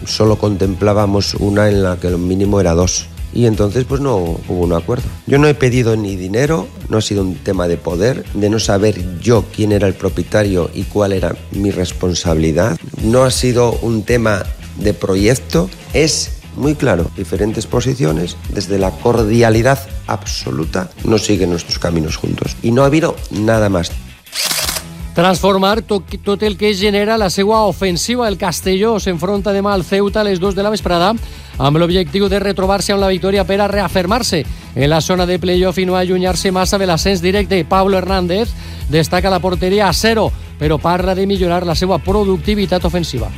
solo contemplábamos una en la que lo mínimo era 2. Y entonces pues no hubo un acuerdo. Yo no he pedido ni dinero, no ha sido un tema de poder, de no saber yo quién era el propietario y cuál era mi responsabilidad. No ha sido un tema de proyecto, es muy claro, diferentes posiciones, desde la cordialidad absoluta, no siguen nuestros caminos juntos. Y no ha habido nada más. Transformar tot el que genera la seva ofensiva. El Castelló s'enfronta demà al Ceuta a les 2 de la vesprada amb l'objectiu de retrobar-se amb la victòria per a reafirmar-se en la zona de playoff i no allunyar-se massa de l'ascens directe. Pablo Hernández destaca la porteria a 0, però parla de millorar la seva productivitat ofensiva.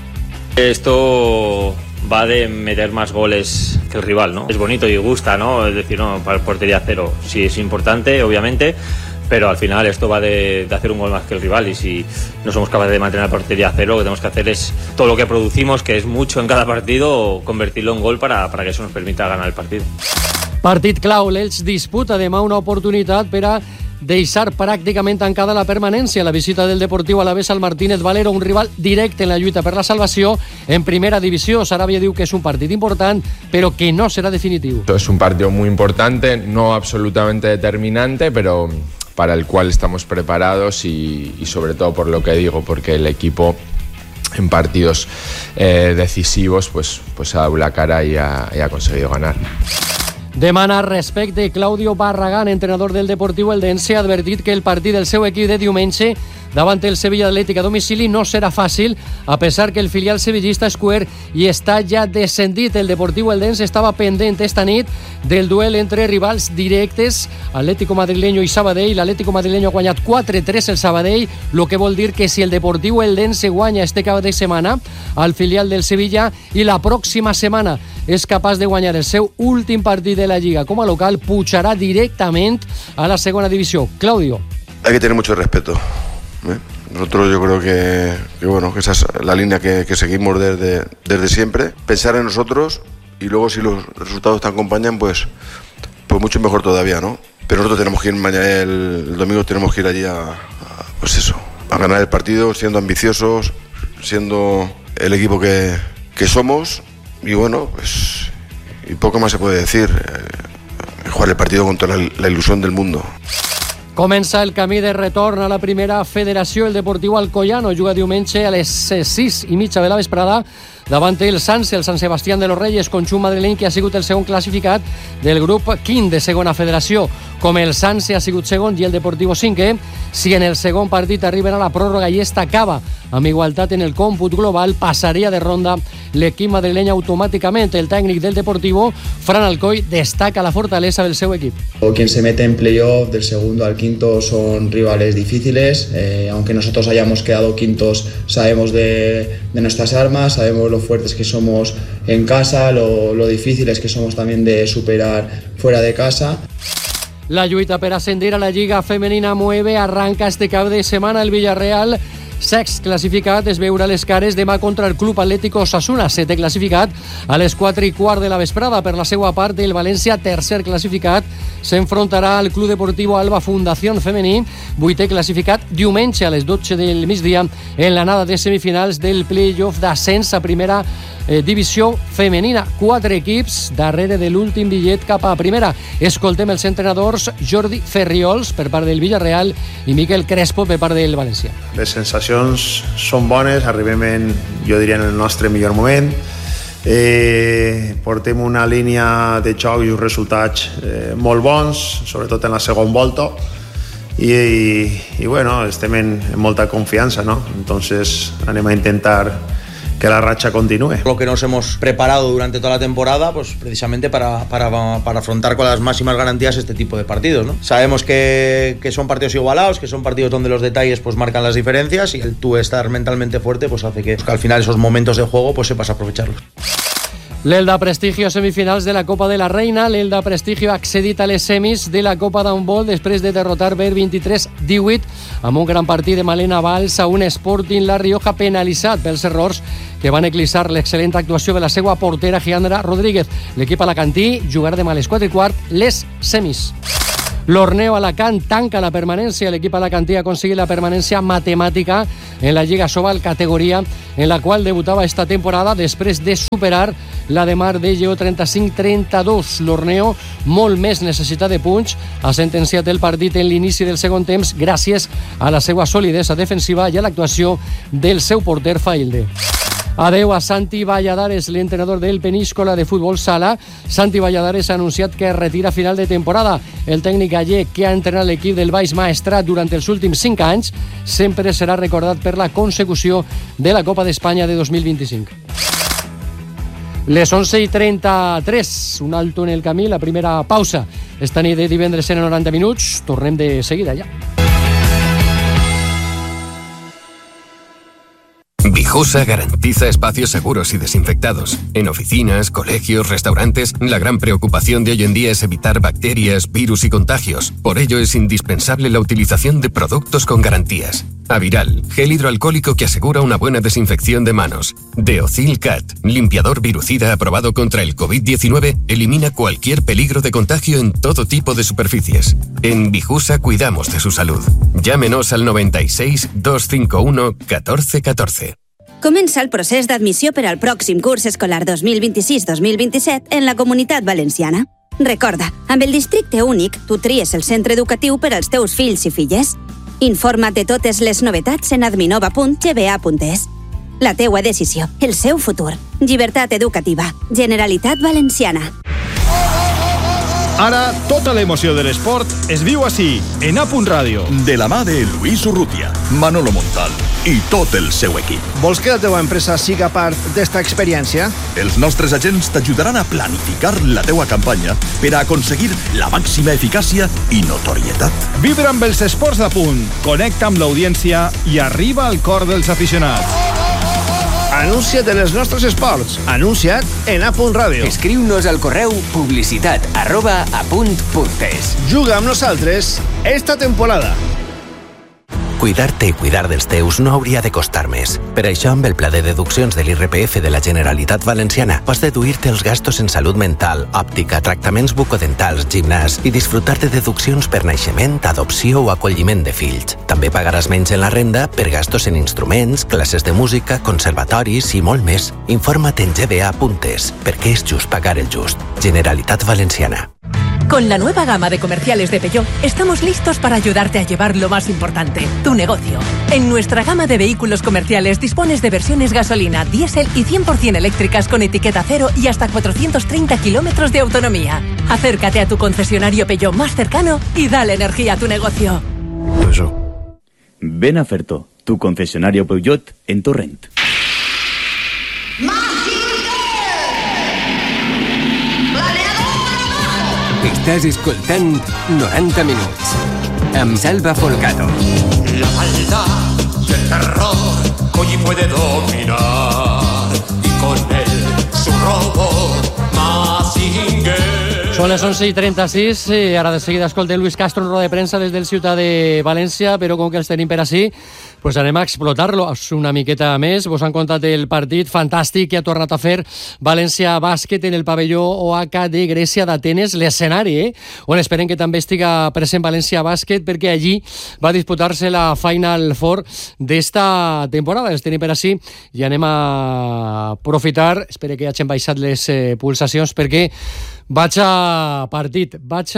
Esto va de meter más goles que el rival, ¿no? Es bonito y gusta, ¿no? Es decir, no, para portería 0 sí es importante, obviamente, pero al final esto va de hacer un gol más que el rival, y si no somos capaces de mantener la portería 0, lo que tenemos que hacer es todo lo que producimos, que es mucho en cada partido, convertirlo en gol para que eso nos permita ganar el partido. Partit clau, l'Elx disputa demà una oportunitat per a deixar pràcticament tancada la permanència. La visita del Deportiu Alavés al Martínez Valero, un rival directe en la lluita per la salvació en primera divisió. Sarabia diu que és un partit important, però que no serà definitiu. Es un partido muy importante, no absolutamente determinante, pero para el cual estamos preparados y sobre todo por lo que digo, porque el equipo en partidos decisivos pues ha dado la cara y ha conseguido ganar. Demana respecte. Claudio Barragán, entrenador del Deportiu Eldense, ha advertit que el partit del seu equip de diumenge davant el Sevilla Atlètic a domicili no serà fàcil, a pesar que el filial sevillista és cuer i està ja descendit. El Deportiu Eldense estava pendent esta nit del duel entre rivals directes, Atlético Madrileño i Sabadell. L'Atlético Madrileño ha guanyat 4-3 el Sabadell, lo que vol dir que si el Deportiu Eldense guanya este cap de setmana al filial del Sevilla i la pròxima setmana és capaç de guanyar el seu últim partit de la Lliga com a local, pujarà directament a la segona divisió. Claudio. Hay que tener mucho respeto. Nosotros yo creo que esa es la línea que seguimos desde siempre. Pensar en nosotros y luego si los resultados te acompañan, pues mucho mejor todavía, ¿no? Pero nosotros tenemos que ir mañana, el domingo tenemos que ir allí a ganar el partido, siendo ambiciosos, siendo el equipo que somos, y bueno, pues y poco más se puede decir. Jugar el partido contra la ilusión del mundo. Comença el camí de retorn a la primera federació. El Deportiu Alcoyano juga diumenge a les 6:30 de la vesprada davant el Sanse, el Sant Sebastián de los Reyes, conjunt madrileny que ha sigut el segon classificat del grup 5 de segona federació. Com el Sanse ha sigut segon i el Deportivo 5è, si en el segon partit arriben a la pròrroga i esta acaba amb igualtat en el còmput global, passaria de ronda l'equip madrileny automàticament. El tècnic del Deportivo, Fran Alcoy, destaca la fortaleza del seu equip. Quien se mete en playoff del segundo al quinto son rivales difíciles, aunque nosotros hayamos quedado quintos, sabemos de nuestras armas, sabemos lo fuertes que somos en casa, lo difíciles que somos también de superar fuera de casa. La lluita per ascendir a la Lliga Femenina 9 arranca este cap de setmana. El Villarreal, sext classificat, es veurà les cares demà contra el Club Atlético Osasuna, setè classificat, a les 4:15 de la vesprada. Per la seva part, el València, tercer classificat, s'enfrontarà al Club Deportivo Alba Fundación Femení, vuitè classificat, diumenge a les 12 del migdia en l'anada de semifinals del play-off d'ascens a primera divisió femenina. 4 equips darrere de l'últim bitllet cap a primera. Escoltem els entrenadors Jordi Ferriols per part del Villarreal i Miquel Crespo per part del València. Les sensacions són bones, arribem jo diria en el nostre millor moment. Portem una línia de joc i uns resultats molt bons, sobretot en la segona volta, i bueno, estem en molta confiança, ¿no? Entonces anem a intentar que la racha continúe. Lo que nos hemos preparado durante toda la temporada, pues precisamente para afrontar con las máximas garantías este tipo de partidos, ¿no? Sabemos que son partidos igualados, que son partidos donde los detalles pues marcan las diferencias, y el tú estar mentalmente fuerte pues hace que al final esos momentos de juego pues sepas aprovecharlos. L'Elda Prestigio semifinals de la Copa de la Reina. L'Elda Prestigio ha accedit a les semis de la Copa d'Handbol després de derrotar per 23-18 amb un gran partit de Malena Valls a un Sporting La Rioja penalitzat pels errors que van eclipsar l'excel·lent actuació de la seva portera Giandra Rodríguez. L'equip alacantí jugarà demà a les 4:15 les semis. L'Orneo Alacant tanca la permanència. L'equip alacantí ha aconseguit la permanència matemàtica en la Lliga Sobal, categoria en la qual debutava esta temporada després de superar la de Mar de Lleó 35-32. L'Orneo, molt més necessitat de punts, ha sentenciat el partit en l'inici del segon temps gràcies a la seva solidesa defensiva i a l'actuació del seu porter Failde. Adeu a Santi Valladares, l'entrenador del Peníscola de Futbol Sala. Santi Valladares ha anunciat que es retira a final de temporada. El tècnic gallec, que ha entrenat l'equip del Baix Maestrat durant els últims 5 anys, sempre serà recordat per la consecució de la Copa d'Espanya de 2025. Les 11:33, un alto en el camí, la primera pausa. Esta nit de divendres en 90 minuts. Tornem de seguida ja. Vijusa garantiza espacios seguros y desinfectados. En oficinas, colegios, restaurantes, la gran preocupación de hoy en día es evitar bacterias, virus y contagios. Por ello es indispensable la utilización de productos con garantías. Aviral, gel hidroalcohólico que asegura una buena desinfección de manos. Deocil Cat, limpiador virucida aprobado contra el COVID-19, elimina cualquier peligro de contagio en todo tipo de superficies. En Vijusa cuidamos de su salud. Llámenos al 96 251 1414. Comença el procés d'admissió per al pròxim curs escolar 2026-2027 en la Comunitat Valenciana. Recorda, amb el districte únic, tu tries el centre educatiu per als teus fills i filles. Informa't de totes les novetats en adminova.gba.es. La teua decisió, el seu futur. Llibertat educativa. Generalitat Valenciana. Ara, tota l'emoció de l'esport es viu així, en A.Radio. De la mà de Luis Urrutia, Manolo Montal i tot el seu equip. Vols que la teva empresa siga part d'esta experiència? Els nostres agents t'ajudaran a planificar la teua campanya per a aconseguir la màxima eficàcia i notorietat. Vibra amb els esports d'Apunt, connecta amb l'audiència i arriba al cor dels aficionats. Anuncia't en els nostres esports. Anuncia't en A.Radio. Escriu-nos al correu publicitat@apunt.es. Juga amb nosaltres esta temporada. Cuidar-te i cuidar dels teus no hauria de costar més. Per això, amb el pla de deduccions de l'IRPF de la Generalitat Valenciana, pots deduir-te els gastos en salut mental, òptica, tractaments bucodentals, gimnàs i disfrutar de deduccions per naixement, adopció o acolliment de fills. També pagaràs menys en la renda per gastos en instruments, classes de música, conservatoris i molt més. Informa't en gba.es, perquè és just pagar el just. Generalitat Valenciana. Con la nueva gama de comerciales de Peugeot, estamos listos para ayudarte a llevar lo más importante, tu negocio. En nuestra gama de vehículos comerciales dispones de versiones gasolina, diésel y 100% eléctricas con etiqueta cero y hasta 430 kilómetros de autonomía. Acércate a tu concesionario Peugeot más cercano y dale energía a tu negocio. Peugeot. Ven a Ferto, tu concesionario Peugeot en Torrent. Estàs escoltant 90 minuts amb Salva Folgado. La maldad y el terror que hoy puede dominar y con él su robo Mazinger. Són les 11:36, ara de seguida escolta Luis Castro en roda de premsa des del Ciutat de València, però com que els tenim per així, pues anem a explotar-lo una miqueta més. Vos han contat el partit fantàstic que ha tornat a fer València Bàsquet en el pavelló OH de Grècia d'Atenes, l'escenari, on esperem que també estiga present València Bàsquet, perquè allí va disputar-se la Final Four d'esta temporada. Els tenim per així i anem a aprofitar, espero que hagin baixat les pulsacions, perquè vaig a partit.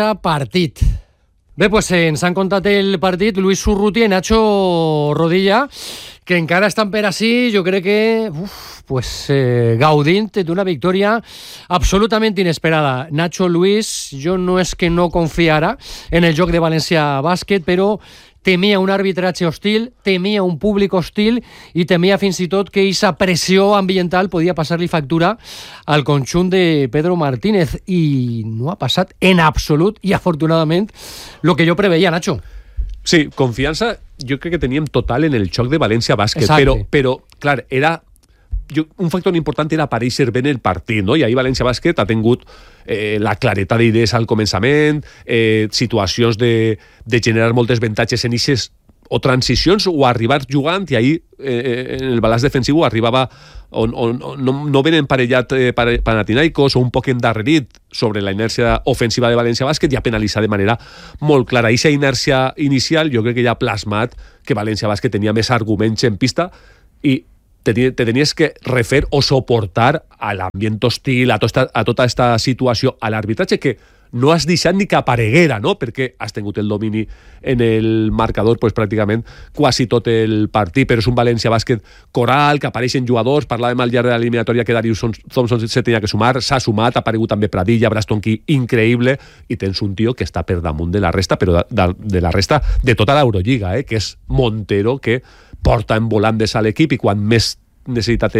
Bé, doncs ens han contat el partit Luis Urrutia i Nacho Rodilla, que encara estan per així, jo crec que gaudint d'una victòria absolutament inesperada. Nacho, Luis, jo no és que no confiara en el joc de València Bàsquet, però temia un arbitratge hostil, temia un públic hostil i temia fins i tot que aquesta pressió ambiental podia passar-li factura al conjunt de Pedro Martínez, i no ha passat en absolut i afortunadament el que jo preveia, Nacho. Sí, confiança jo crec que teníem total en el xoc de València Bàsquet, però clar, un factor important era aparèixer bé en el partit, no? I ahir València Bàsquet ha tingut la claretat d'idees al començament, situacions de generar moltes avantatges en eixes o transicions o arribar jugant, i ahir en el balanç defensiu arribava no ben emparellat Panathinaikos, o un poc endarrerit sobre la inèrcia ofensiva de València Bàsquet, i ha penalitzat de manera molt clara. Aquesta inèrcia inicial jo crec que ja ha plasmat que València Bàsquet tenia més arguments en pista i te tenies que refer o soportar a l'ambient hostil, a tota aquesta situació, a l'arbitratge, que no has deixat ni que apareguera, no? Perquè has tingut el domini en el marcador pues, pràcticament quasi tot el partit, però és un València Bàsquet coral, que apareixen jugadors. Parlàvem al llarg de l'eliminatòria que Darius Thompson se tenia que sumar, s'ha sumat, ha aparegut també Pradilla, Braston Key, increïble, i tens un tio que està per damunt de la resta, però de la resta de tota l'Eurolliga, que és Montero, que porta en volant de salt l'equip, i quan més necessitat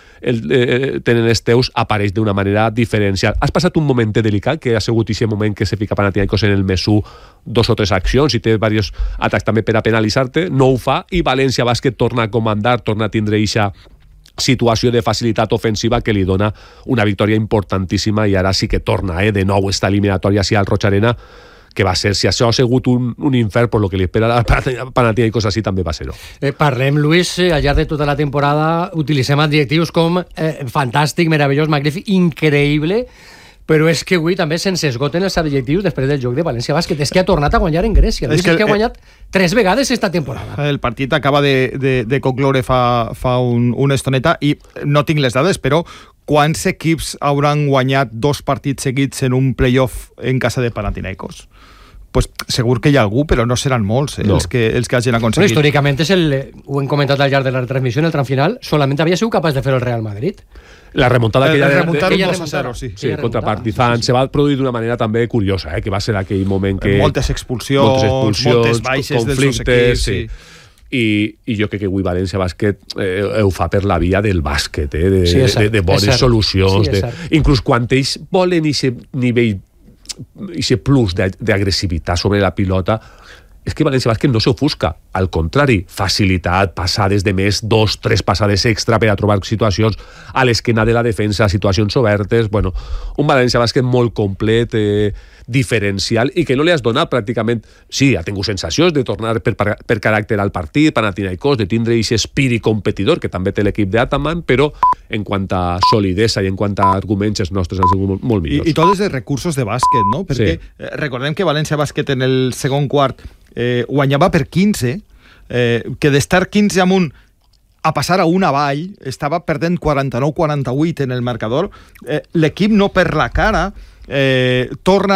tenen els teus, apareix d'una manera diferencial. Has passat un moment delicat, que ha sigut aquest moment que se fica Panathinaikos en el mesú 2 o 3 accions i té diversos atacs també per a penalitzar-te, no ho fa, i València Bàsquet torna a comandar, torna a tindre aquesta situació de facilitat ofensiva que li dona una victòria importantíssima, i ara sí que torna de nou esta eliminatòria al Roig Arena, que va ser, si això ha sigut un infern, per lo que li espera a Panathinaikos, així també va ser-ho. Parlem, Luis, al llarg de tota la temporada utilitzem adjectius com fantàstic, meravellós, magnífic, increïble, però és que avui també se'ns esgoten els adjectius després del joc de València Bàsquet. És que ha tornat a guanyar en Grècia. És que ha guanyat 3 vegades esta temporada. El partit acaba de concloure fa una estoneta, i no tinc les dades, però quants equips hauran guanyat 2 partits seguits en un playoff en casa de Panathinaikos? Pues segur que hi ha algú, però no seran molts els que hagin aconseguit. Però històricament ho hem comentat al llarg de la retransmissió, en el tram final solament havia sigut capaç de fer el Real Madrid. La remuntada que remuntaron 2-0, sí, contra Partizan, se va produir d'una manera també curiosa, que va ser aquell moment que... Moltes expulsions, moltes baixes dels dos equips, sí. I jo crec que avui València Bàsquet ho fa per la via del bàsquet, de bones solucions. Inclús quan ells volen aquest nivell, aquest plus d'agressivitat sobre la pilota, és que València Bàsquet no s'ofusca, al contrari, facilitat, passades de més, 2-3 passades extra per a trobar situacions a l'esquena de la defensa, situacions obertes, bueno, un València Bàsquet molt complet, diferencial, i que no li has donat pràcticament, sí, ha tingut sensacions de tornar per caràcter al partit, Panathinaikos, de tindre aquest espírit competidor que també té l'equip d'Ataman, però en quant a solidesa i en quant a arguments els nostres han sigut molt millors. I tots els recursos de bàsquet, no? Perquè recordem que València Bàsquet en el segon quart guanyava per 15, que d'estar 15 amunt a passar a una avall, estava perdent 49-48 en el marcador, l'equip no per la cara torna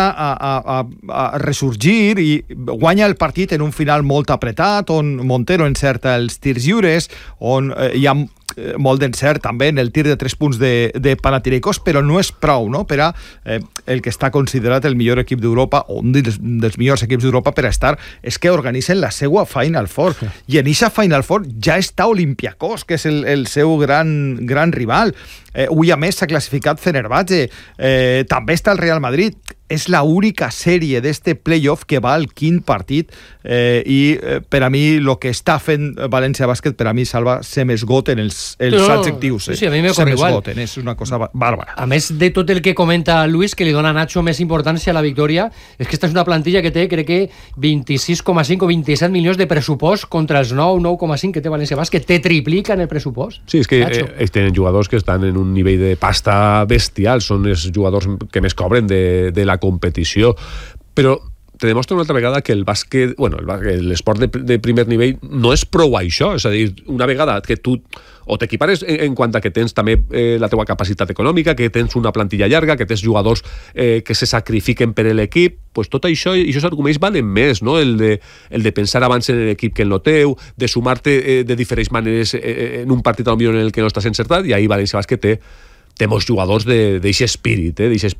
a ressorgir i guanya el partit en un final molt apretat, on Montero encerta els tirs lliures, on hi ha molt d'encert també en el tir de 3 punts de Panathinaikos, però no és prou, no? Per a el que està considerat el millor equip d'Europa, o un dels millors equips d'Europa per a estar, és que organitzen la seva Final Four, i en aquesta Final Four ja està Olympiacos, que és el seu gran rival. Avui a més s'ha classificat Fenerbahce, també està el Real Madrid. És l'única sèrie d'este playoff que va al quint partit, i per a mi el que està fent València Bàsquet, per a mi, Salva, se m'esgoten els adjectius. Sí, a mi m'ocorre igual. És una cosa bàrbara. A més de tot el que comenta Luis, que li dona a Nacho més importància a la victòria, és que esta és una plantilla que té, crec que 26,5 o 27 milions de pressupost contra els 9,5 que té València Bàsquet. Te triplica en el pressupost. Sí, és que ells tenen jugadors que estan en un nivell de pasta bestial, són els jugadors que més cobren de la competició, però te demostra una altra vegada que el bàsquet, bueno, l'esport de primer nivell no és prou això, és a dir, una vegada que tu o t'equipares en quant a que tens també la teua capacitat econòmica, que tens una plantilla llarga, que tens jugadors que se sacrifiquen per l'equip, pues tot això i aquests arguments valen més, no? El de pensar abans en l'equip que en lo teu, de sumar-te de diferents maneres en un partit potser en el que no estàs encertat, i ahir València Bàsquet té molts jugadors d'aquest espírit,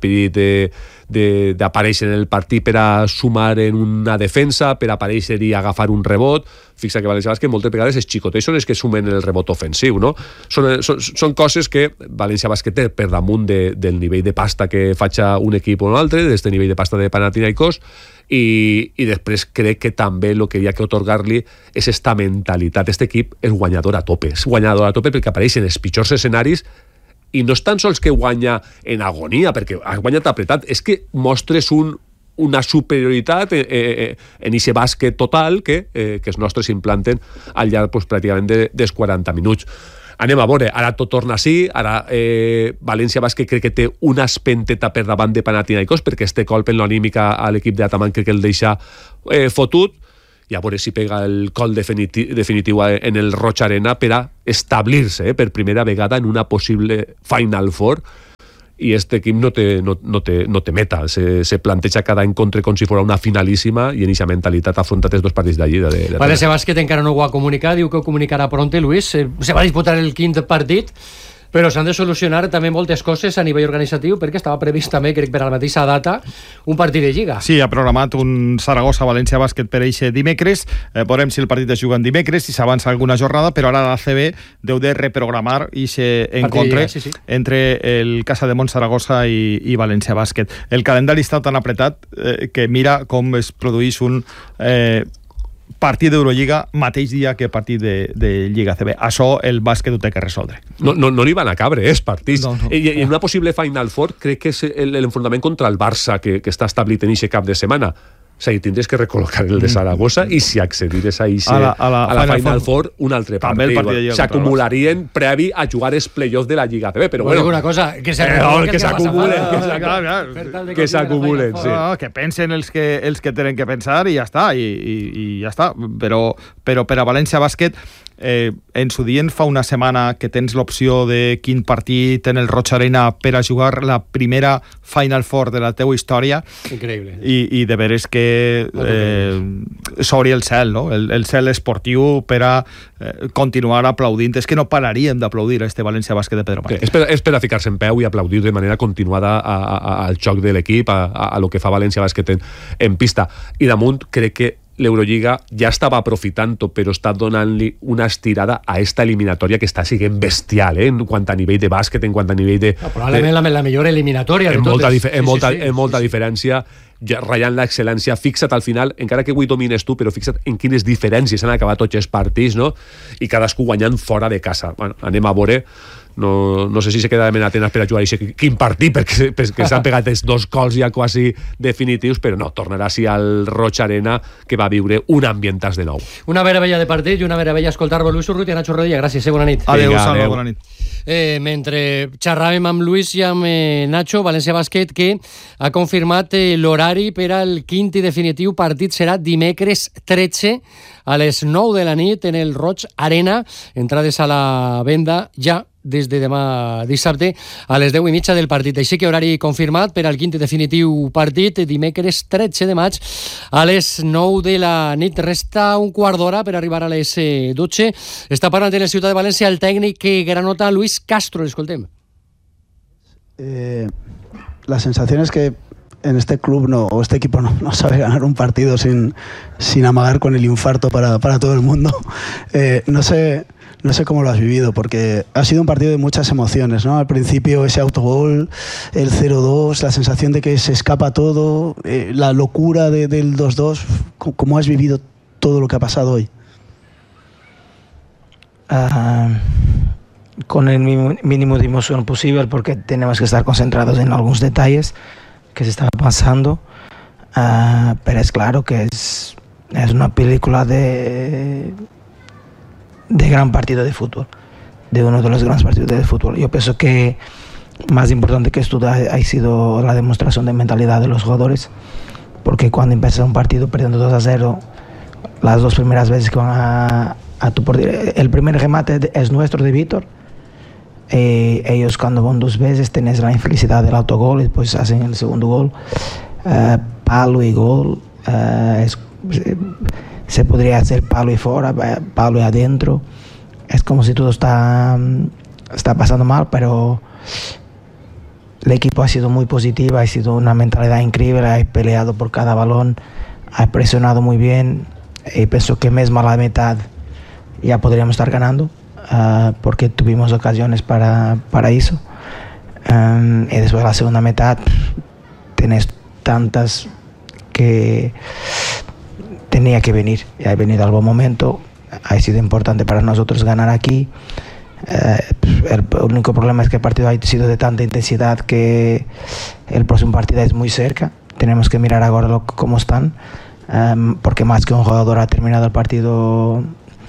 d'aparèixer en el partit per a sumar en una defensa, per a aparèixer i agafar un rebot. Fixa que València Bàsquet moltes vegades els xicotets són els que sumen el rebot ofensiu, no? Són coses que València Bàsquet té per damunt del nivell de pasta que faci un equip o un altre, d'aquest nivell de pasta de Panathinaikos, i després crec que també el que hi ha que otorgar-li és esta mentalitat. Aquest equip és guanyador a tope, perquè apareix en els pitjors escenaris, i no és tan sols que guanya en agonia, perquè has guanyat apretat, és que mostres un una superioritat en ese bàsquet total que els nostres s'implanten al llarg pues, pràcticament dels 40 minuts. Anem a veure, ara tot torna així, ara València Bàsquet crec que té una espenteta per davant de Panathinaikos, perquè este colp en l'anímica a l'equip d'Ataman crec que el deixa fotut, i a veure si pega el col definitiu en el Roig Arena per a establir-se per primera vegada en una possible Final Four, i este equip no té meta, se planteja cada encontre com si fos una finalíssima, i en aquesta mentalitat ha afrontat els dos partits d'allí. València Bàsquet encara no ho ha comunicat, diu que ho comunicarà pronte, Luis. Se va disputar el quint partit, però s'han de solucionar també moltes coses a nivell organitzatiu, perquè estava previst també, crec, per a la mateixa data, un partit de Lliga. Sí, ha programat un Saragossa-València Bàsquet per eixe dimecres. Veurem si el partit es juga en dimecres, si s'avança alguna jornada, però ara l'ACB deu de reprogramar eixe encontre entre el Casademont Saragossa i València Bàsquet. El calendari està tan apretat que mira com es produeix un partit d'Eurolliga mateix dia que partit de Lliga CB. Això el bàsquet ho té que resoldre. No li van a cabre, partits. No. I en una possible Final Four crec que és l'enfrontament contra el Barça que està establit en aquest cap de setmana. O sigui, tindries que recol·locar el de Saragossa i si accedires a la Final Four un altre partit. S'acumularien previ a jugar els play-offs de la Lliga CB. Però bueno, una cosa, que s'acumulen. Que s'acumulen, sí. Que pensen els que tenen que pensar i ja està. I ja està. Però per a València Bàsquet ens ho dient fa una setmana que tens l'opció de quin partit en el Roig Arena per a jugar la primera Final Four de la teua història. Increïble. I de veres que s'obri el cel, no? El cel esportiu per a continuar aplaudint. És que no pararíem d'aplaudir a este València Bàsquet de Pedro Martínez. És per a ficar-se en peu i aplaudir de manera continuada al xoc de l'equip, a lo que fa València Bàsquet en pista. I damunt crec que l'Eurolliga ja estava aprofitant-ho, però està donant-li una estirada a esta eliminatòria que està sent bestial, en quant a nivell de bàsquet, en quant a nivell de... Probablement la millor eliminatòria de totes. En molta diferència, ratllant l'excel·lència. Fixa't al final, encara que avui domines tu, però fixa't en quines diferències han acabat tots els partits, no? I cadascú guanyant fora de casa. Bueno, anem a veure. No sé si se queda de Atenes per a jugar quin partit, perquè s'han pegat els dos cols ja quasi definitius, però no, tornarà així al Roig Arena, que va viure un ambientàs de nou. Una meravella de partit i una meravella escoltar-vos. Luis Urrutia, Nacho Rodilla, gràcies, bona nit. Adéu, Salva, bona nit. Mentre xerràvem amb Luis i amb Nacho, València Bàsquet, que ha confirmat l'horari per al quint i definitiu partit serà dimecres 13 a les 9 de la nit en el Roig Arena. Entrades a la venda ja des de demà dissabte a les 10:30 del partit. Així que horari confirmat per al quint i definitiu partit dimecres 13 de maig a les 9 de la nit. Resta un quart d'hora per arribar a les 12. Està parlant en la ciutat de València el tècnic granota Luis Castro. Escoltem. La sensación es que en este club o este equipo no sabe ganar un partido sin amagar con el infarto para todo el mundo. No sé cómo lo has vivido, porque ha sido un partido de muchas emociones, ¿no? Al principio ese autogol, el 0-2, la sensación de que se escapa todo, la locura del 2-2. ¿Cómo has vivido todo lo que ha pasado hoy? Con el mínimo de emoción posible, porque tenemos que estar concentrados en algunos detalles que se están pasando, pero es claro que es una película de gran partido de fútbol, de uno de los grandes partidos de fútbol. Yo pienso que más importante que esto ha sido la demostración de mentalidad de los jugadores, porque cuando empieza un partido perdiendo 2-0, las dos primeras veces que van a tu portería, el primer remate es nuestro, de Víctor, ellos cuando van dos veces tenés la infelicidad del autogol y después hacen el segundo gol, palo y gol, se podría hacer palo y fuera, palo y adentro. Es como si todo está pasando mal, pero el equipo ha sido muy positivo, ha sido una mentalidad increíble, ha peleado por cada balón, ha presionado muy bien y pienso que mismo a la mitad ya podríamos estar ganando, porque tuvimos ocasiones para eso. Y después de la segunda mitad tenés tantas que tenía que venir, y ha venido al buen momento. Ha sido importante para nosotros ganar aquí. El único problema es que el partido ha sido de tanta intensidad que el próximo partido es muy cerca tenemos que mirar ahora cómo están, porque más que un jugador ha terminado el partido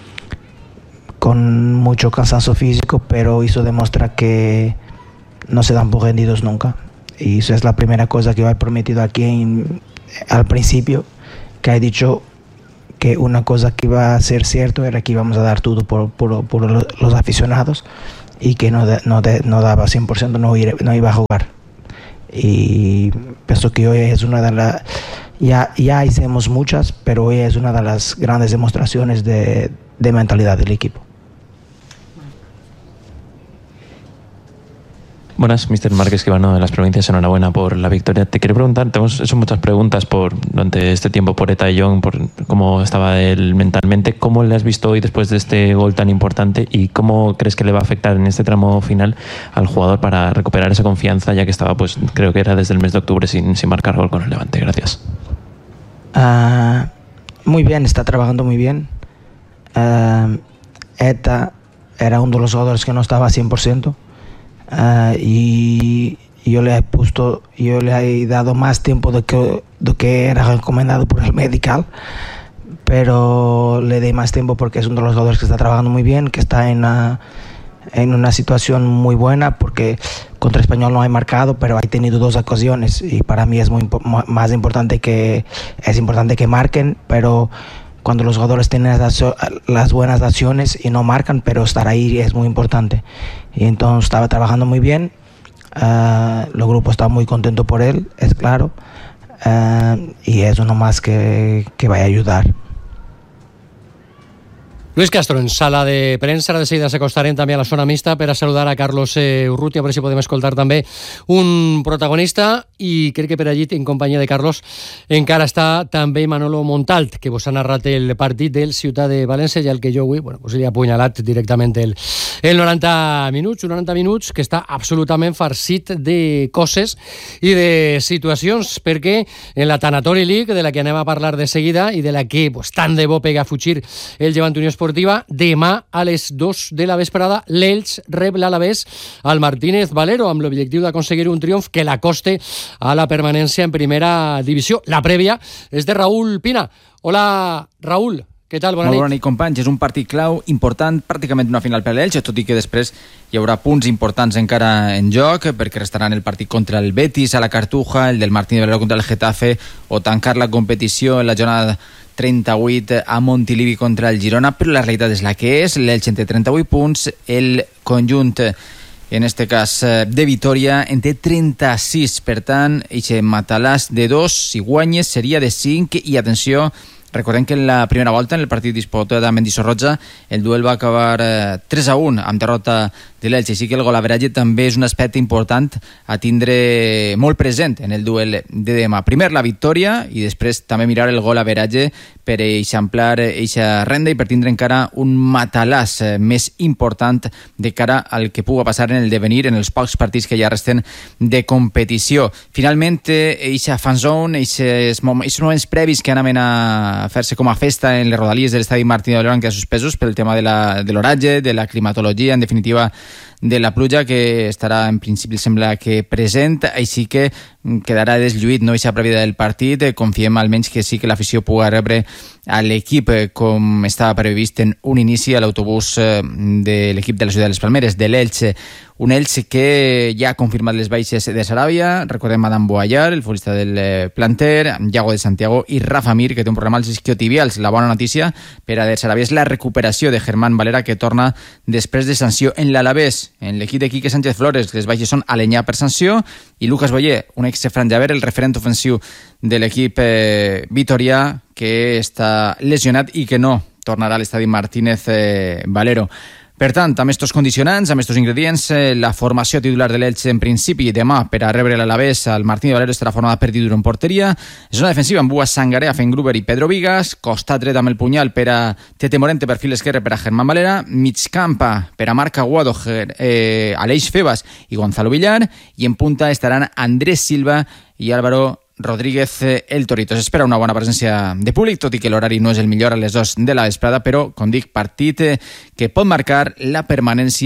con mucho cansancio físico, pero eso demuestra que no se dan por rendidos nunca. Y eso es la primera cosa que yo he prometido aquí al principio, que he dicho que una cosa que iba a ser cierto era que íbamos a dar todo por los aficionados, y que no daba 100%, no iba a jugar. Y pienso que hoy es una de las... Ya hicimos muchas, pero hoy es una de las grandes demostraciones de mentalidad del equipo. Buenas, Mr. Márquez Quibano de las Provincias, enhorabuena por la victoria. Te quería preguntar, te hemos hecho muchas preguntas durante este tiempo por Eta de Jong, por cómo estaba él mentalmente. ¿Cómo le has visto hoy después de este gol tan importante y cómo crees que le va a afectar en este tramo final al jugador para recuperar esa confianza, ya que estaba, pues creo que era desde el mes de octubre sin marcar gol con el Levante? Gracias. Muy bien, está trabajando muy bien. Eta era uno de los jugadores que no estaba a 100%. Y yo le he dado más tiempo de que era recomendado por el medical, pero le di más tiempo porque es uno de los jugadores que está trabajando muy bien, que está en una situación muy buena, porque contra Español no ha marcado, pero ha tenido 2 ocasiones, y para mí es más importante que marquen, pero cuando los jugadores tienen las buenas acciones y no marcan, pero estar ahí es muy importante. Y entonces estaba trabajando muy bien, el grupo está muy contento por él, es claro, y es uno más que va a ayudar. Luis Castro, en sala de premsa, de seguida s'acostarem també a la zona mixta per a saludar a Carlos Urrutia, a veure si podem escoltar també un protagonista, i crec que per allí, en companyia de Carlos, encara està també Manolo Montalt, que vos ha narrat el partit del Ciutat de València, i al que jo avui li he apunyalat directament el 90 minuts, un 90 minuts que està absolutament farcit de coses i de situacions, perquè en la Tanatori League, de la que anem a parlar de seguida i de la que tant de bo pega a fugir el Llevant Unió Esportiva, demà a les 2 de la vesprada l'Elx rep l'Alavés al Martínez Valero amb l'objectiu d'aconseguir un triomf que l'acoste a la permanència en primera divisió. La prèvia és de Raúl Pina. Hola, Raúl. Què tal? Bona nit. Molt bona nit, companys. És un partit clau, important, pràcticament una final per l'Elx, tot i que després hi haurà punts importants encara en joc, perquè restaran el partit contra el Betis a la Cartuja, el del Martínez Valero contra el Getafe, o tancar la competició en la jornada 38 a Montilivi contra el Girona, però la realitat és la que és. L'Elx en té 38 punts, el conjunt, en este cas de Vitoria, en té 36. Per tant, eixe matalàs de 2, si guanyes, seria de 5. I atenció, recordem que en la primera volta, en el partit disputat a Mendizorroja, el duel va acabar 3-1 amb derrota de l'Elx, així que el golaveratge també és un aspecte important a tindre molt present en el duel de demà. Primer la victòria i després també mirar el golaveratge per eixamplar eixa renda i per tindre encara un matalàs més important de cara al que pugui passar en el devenir en els pocs partits que ja resten de competició. Finalment, eixa fanzone, eixos moments previs que anaven a fer-se com a festa en les rodalies de l'estadi Martínez Valero han quedat suspesos pel tema de l'oratge, de la climatologia, en definitiva de la pluja, que estarà en principi sembla que present, així que quedarà deslluït no eixa prèvia del partit. Confiem almenys que sí que l'afició pugui rebre a l'equip com estava previst en un inici a l'autobús de l'equip de la ciutat de les Palmeres, de l'Elx. Un Elx que ja ha confirmat les baixes de Saràbia, recordem Adam Boallar, el futbolista del planter, Iago de Santiago i Rafa Mir, que té un problema als isquiotibials. La bona notícia per a de Saràbia és la recuperació de Germán Valera, que torna després de sanció en l'Alavés. En l'equip de Quique Sánchez Flores, les baixes són Alenyà per sanció i Lucas Boyer, un ex-franjaver, el referent ofensiu de l'equip vitorià, que està lesionat i que no tornarà a l'estadi Martínez Valero. Per tant, amb estos condicionants, amb estos ingredients, la formació titular de l'Elx en principi demà per a rebre l'Alavés al Martínez Valero estarà formada per Diduro en porteria, zona defensiva amb Buas Sangarea, Fengruber i Pedro Vigas, costat dret amb el punyal per a Tete Morente, perfil esquerre per a Germán Valera, migcampa per a Marc Aguado, Aleix Febas i Gonzalo Villar, i en punta estaran Andrés Silva i Álvaro Rodríguez el Torito. S'espera una bona presència de públic, tot i que l'horari no és el millor a les 2 de la vesprada, però, com dic, partit que pot marcar la permanència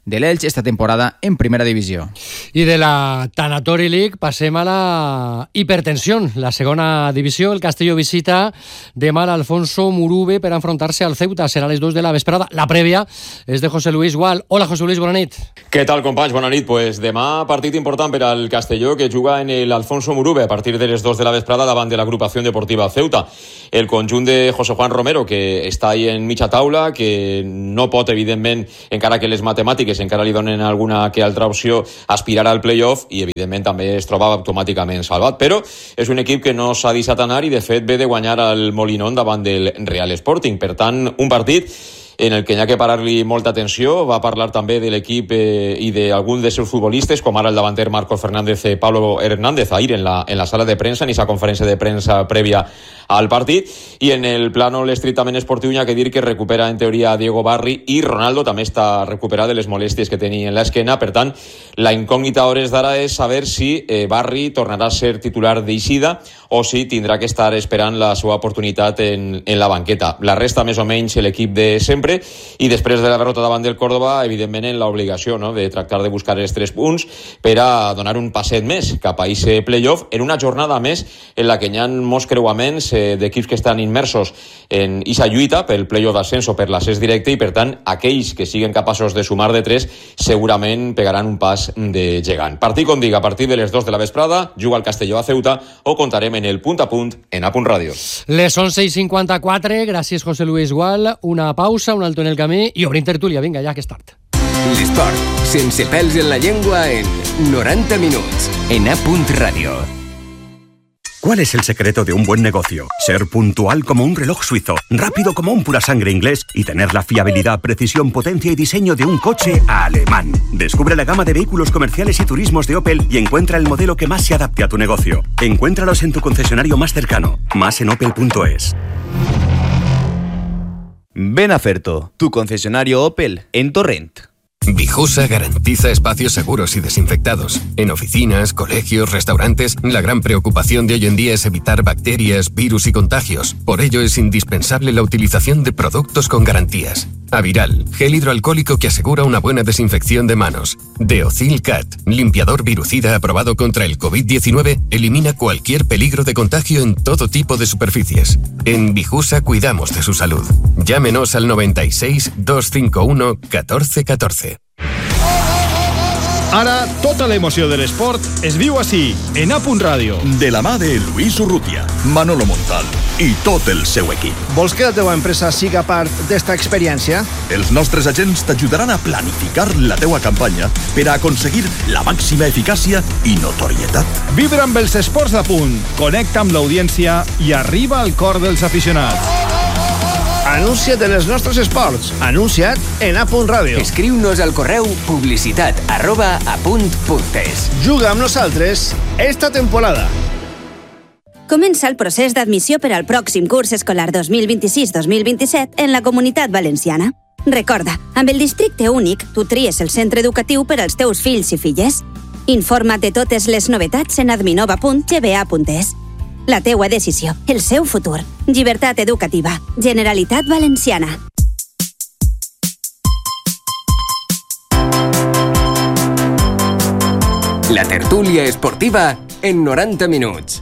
de l'Elx esta temporada en primera divisió. I de la Tanatori League passem a la hipertensión, la segona divisió. El Castelló visita demà l'Alfonso Murube per enfrontar-se al Ceuta. Serà a les 2 de la vesprada. La prèvia és de José Luis Gual. Hola, José Luis, bona nit. Què tal, companys? Bona nit. Pues demà partit important per al Castelló, que juga en el Alfonso Murube a partir de les 2 de la vesprada davant de l'agrupació deportiva Ceuta. El conjunt de José Juan Romero, que està ahí en mitja taula, que no pot, evidentment, encara que les matemàtiques encara li donen alguna que altra opció, aspirar al playoff, i evidentment també es troba automàticament salvat, però és un equip que no s'ha deixat anar i de fet ve de guanyar al Molinón davant del Real Sporting. Per tant, un partit en el que hi ha que parar-li molta atenció. Va parlar també de l'equip i d'algun dels seus futbolistes, com ara el davanter Marcos Fernández, Pablo Hernández, ahir en la sala de premsa, en aquesta conferència de premsa prèvia al partit. I en el plano estrictament esportiu hi ha que dir que recupera en teoria Diego Barri, i Ronaldo també està recuperat de les molèsties que tenia en l'esquena. Per tant, la incògnita a hores d'ara és saber si Barri tornarà a ser titular d'eixida o si tindrà que estar esperant la seva oportunitat en la banqueta. La resta, més o menys, l'equip de sempre, i després de la derrota davant del Córdoba, evidentment en l'obligació, no?, de tractar de buscar els 3 punts per a donar un passet més cap a aquest playoff, en una jornada més en la que hi ha molts creuaments d'equips que estan immersos en aquesta lluita pel playoff d'ascenso, per l'ascens directe, i per tant aquells que siguen capaços de sumar de 3 segurament pegaran un pas de gegant. Partit, com dic, a partir de les 2 de la vesprada, juga el Castelló a Ceuta, o contarem en el punt a punt en A Punt Ràdio. Les 11:54, gràcies José Luis Gual. Una pausa, un alto en el camí i obrim tertúlia. Vinga, ja que és tard. L'esport, sense pèls en la llengua, en 90 minuts, en A Punt Ràdio. ¿Cuál es el secreto de un buen negocio? Ser puntual como un reloj suizo, rápido como un pura sangre inglés y tener la fiabilidad, precisión, potencia y diseño de un coche alemán. Descubre la gama de vehículos comerciales y turismos de Opel y encuentra el modelo que más se adapte a tu negocio. Encuéntralos en tu concesionario más cercano. Más en opel.es. Ven a Ferto, tu concesionario Opel en Torrent. Vijusa garantiza espacios seguros y desinfectados. En oficinas, colegios, restaurantes, la gran preocupación de hoy en día es evitar bacterias, virus y contagios. Por ello es indispensable la utilización de productos con garantías. Aviral, gel hidroalcohólico que asegura una buena desinfección de manos. Deocil Cat, limpiador virucida aprobado contra el COVID-19, elimina cualquier peligro de contagio en todo tipo de superficies. En Vijusa cuidamos de su salud. Llámenos al 96 251 1414. Ara, tota l'emoció de l'esport es viu així, en A Punt Ràdio. De la mà de Luis Urrutia, Manolo Montal i tot el seu equip. Vols que la teva empresa siga part d'esta experiència? Els nostres agents t'ajudaran a planificar la teua campanya per a aconseguir la màxima eficàcia i notorietat. Vibra amb els esports d'A Punt, connecta amb l'audiència i arriba al cor dels aficionats. Anuncia't en els nostres esports. Anuncia't en A Punt Ràdio. Escriu-nos al correu publicitat@apunt.es. Juga amb nosaltres esta temporada. Comença el procés d'admissió per al pròxim curs escolar 2026-2027 en la Comunitat Valenciana. Recorda, amb el districte únic, tu tries el centre educatiu per als teus fills i filles. Informa't de totes les novetats en adminova.gba.es. La teua decisió, el seu futur. Llibertat educativa. Generalitat Valenciana. La tertúlia esportiva en 90 minuts.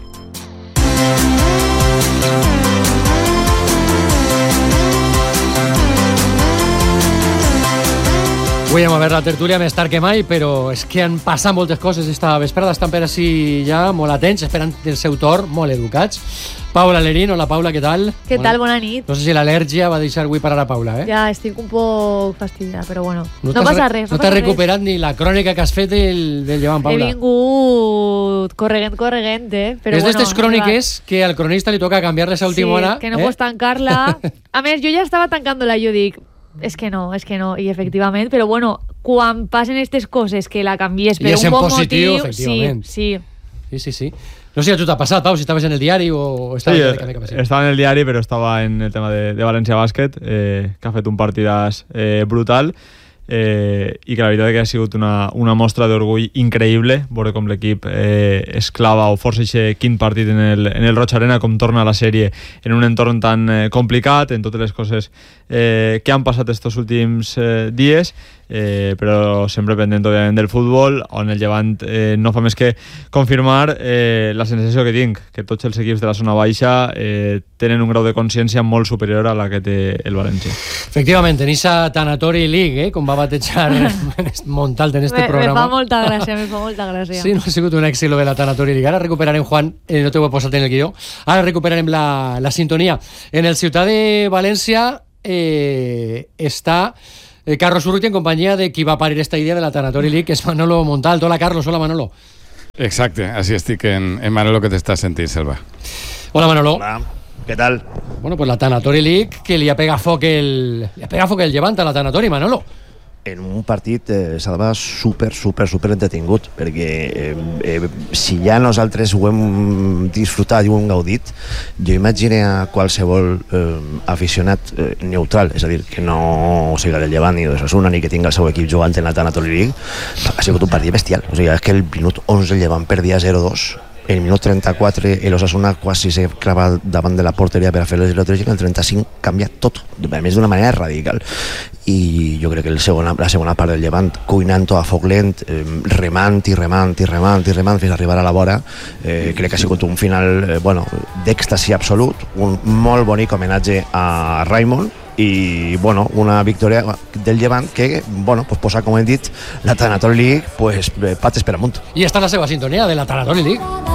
Avui hem obert la tertúlia més tard que mai, però és que han passat moltes coses esta vesprada. Estan per així ja molt atents, esperant el seu torn, molt educats. Paula Lerín, hola Paula, què tal? Què tal, bona nit. No sé si l'al·lèrgia va deixar avui parar a Paula, Ja, estic un poc fastidiada, però bueno, no passa res. No t'has recuperat ni la crònica que has fet del llevant, Paula. He vingut corregent, però és d'estes cròniques que al cronista li toca canviar-les a última hora. Sí, que no pots tancar-la. A més, jo ja estava tancant-la, jo dic, és que no, i efectivament, però bueno, quan passen aquestes coses que la canvies per un bon positiu, motiu, efectivament. Sí. No sé si a tu t'ha passat, Pau, si estaves en el diari o estaves en el camí. Estava en el diari, però estava en el tema de València Bàsquet, que ha fet un partidàs brutal, i que la veritat és que ha sigut una mostra d'orgull increïble veure com l'equip es clava o força aquest quint partit en el Roig Arena, com torna a la sèrie en un entorn tan complicat, en totes les coses que han passat estos últims dies, però sempre pendent, òbviament, del futbol, on el Llevant no fa més que confirmar la sensació que tinc, que tots els equips de la zona baixa tenen un grau de consciència molt superior a la que té el València. Efectivament, en esa Tanatori League, com va batejar Montalt en este programa. Me fa molta gràcia. Sí, no ha sigut un èxit lo de la Tanatori League. Ara recuperarem, Juan, no t'ho he posat en el guió, ara recuperarem la sintonia. En el Ciutat de València està Carlos Urrutia en compañía de qui va parir esta idea de la Tanatori League, que es Manolo Montalto. Hola, Carlos. Hola, Manolo. Exacte, així estic en Manolo, que t'estàs sentint, Selva. Hola, Manolo. Hola, què tal? Bueno, pues la Tanatori League, que li ha pegat foc el Llevant a la Tanatori, Manolo. En un partit, Salva, super entretingut, perquè si ja nosaltres ho hem disfrutat i ho hem gaudit, jo imagino a qualsevol aficionat neutral, és a dir, que no sigui del Llevant ni de Osasuna, ni que tingui el seu equip jugant en la Tanatori League, ha sigut un partit bestial. O sigui, és que el minut 11 el Llevant perdia 0-2, el minut 34 l'Osasuna quasi se clava davant de la porteria per a fer el 0-3 i el 35 canvia tot, a més d'una manera radical. I jo crec que la segona part del Llevant, cuinant-ho a foc lent, remant fins a arribar a la vora, crec que ha sigut un final d'èxtasi absolut, un molt bonic homenatge a Raimon i una victòria del Llevant que posa, com hem dit, la Tanatori League pates per amunt. I està la seva sintonia de la Tanatori League.